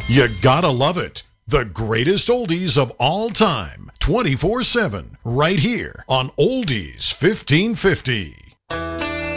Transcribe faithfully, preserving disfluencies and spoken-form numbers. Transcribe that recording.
You gotta love it. The greatest oldies of all time, twenty-four seven, right here on Oldies fifteen fifty.